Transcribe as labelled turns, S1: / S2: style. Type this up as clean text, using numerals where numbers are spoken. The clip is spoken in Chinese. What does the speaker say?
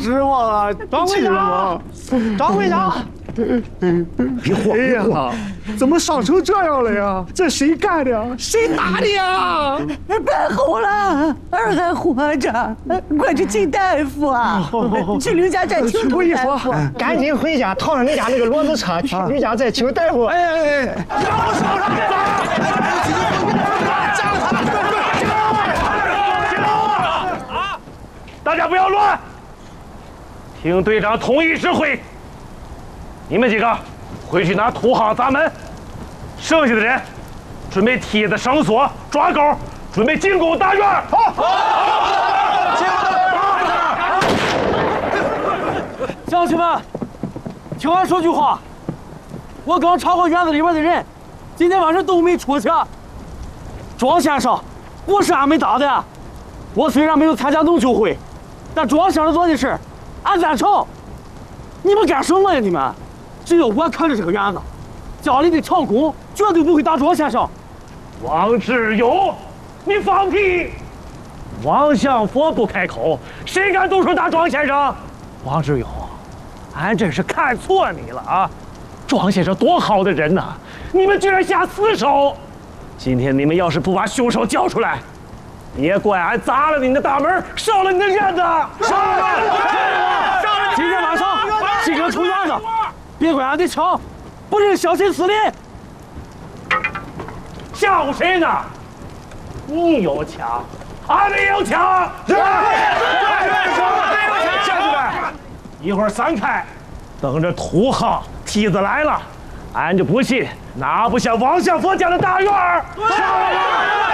S1: 指望啊！张会长，张会长，
S2: 别慌呀！怎么伤成这样了呀？这谁干的呀？谁打的呀？
S3: 白红了，儿还活着，快去请大夫啊！去刘家寨请大夫。
S1: 赶紧回家，套上你家那个骡子车，去刘家寨请大夫。哎，让我手上
S4: 大家不要乱，听队长统一指挥。你们几个回去拿土夯砸门，剩下的人准备梯子、绳索、抓钩，准备进攻大院。好，
S5: 乡亲们，听俺说句话。我刚查过院子里边的人，今天晚上都没出去。庄先生，不是俺们打的。我虽然没有参加农酒会，但庄先生做的事，俺赞成。你们干什么呀？你们，只有我看着这个院子，家里的长工绝对不会打庄先生。
S4: 王志勇，你放屁！王相佛不开口，谁敢动手打庄先生？王志勇，俺真是看错你了啊！庄先生多好的人呐，你们居然下死手！今天你们要是不把凶手交出来，别怪俺砸了你的大门，烧了你的院子！烧了！
S5: 今天晚上几个出院子，别怪俺的枪不是小心死的。
S4: 吓唬谁呢？你有枪，俺们也有枪。是。乡亲们，一会儿散开，等着土夯、梯子来了，俺就不信哪不像王相佛家的大院儿。